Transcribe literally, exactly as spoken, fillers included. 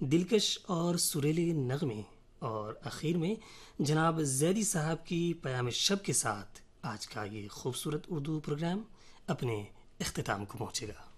दिलकश और सुरीले नगमे और आखिर में जनाब जैदी साहब की पयाम शब के साथ आज का ये खूबसूरत उर्दू प्रोग्राम अपने इख्तिताम को पहुँचेगा।